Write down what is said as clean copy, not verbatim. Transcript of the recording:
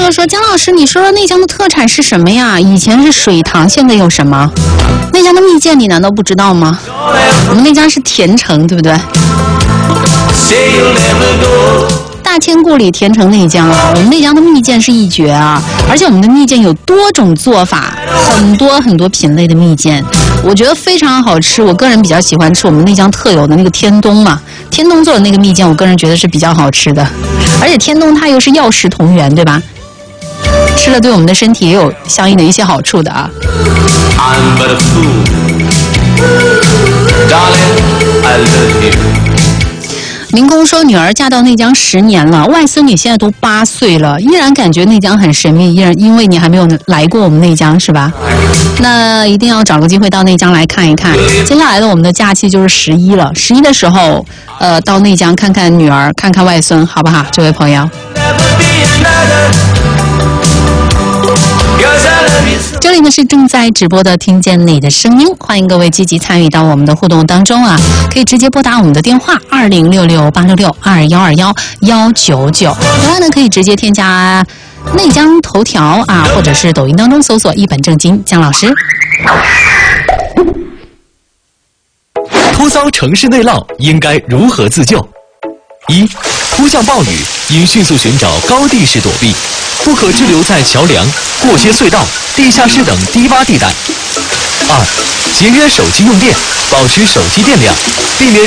友说：“姜老师，你说说内江的特产是什么呀？以前是水塘，现在有什么？内江的蜜饯你难道不知道吗？我们内江是甜城，对不对？大千故里甜城内江啊，我们内江的蜜饯是一绝啊！而且我们的蜜饯有多种做法，很多品类的蜜饯，我觉得非常好吃。我个人比较喜欢吃我们内江特有的那个天冬嘛，天冬做的那个蜜饯，我个人觉得是比较好吃的。而且天冬它又是药食同源，对吧？吃了对我们的身体也有相应的一些好处的啊。I'm but a fool. Darling, I love you. 明空说，女儿嫁到内江10年了，外孙女现在都8岁了，依然感觉内江很神秘，因为你还没有来过我们内江，是吧？那一定要找个机会到内江来看一看。接下来的我们的假期就是11了，11的时候，到内江看看女儿，看看外孙，好不好？这位朋友。这里呢是正在直播的听见你的声音，欢迎各位积极参与到我们的互动当中啊，可以直接拨打我们的电话2066-866-212-199，另外呢可以直接添加内江头条啊，或者是抖音当中搜索一本正经姜老师。 突遭城市内涝应该如何自救？1. 突降暴雨应迅速寻找高地势躲避，不可滞留在桥梁、过街隧道、地下室等低洼地带。2. 节约手机用电，保持手机电量，避免